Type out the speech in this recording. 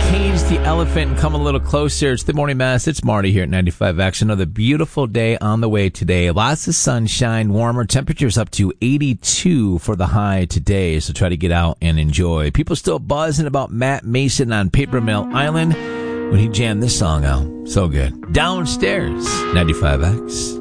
Cage the elephant and come a little closer. It's the Morning Mass. It's Marty here at 95X. Another beautiful day on the way today. Lots of sunshine, warmer temperatures up to 82 for the high today. So try to get out and enjoy. People still buzzing about Matt Mason on Paper Mill Island when he jammed this song out. So good. Downstairs, 95X.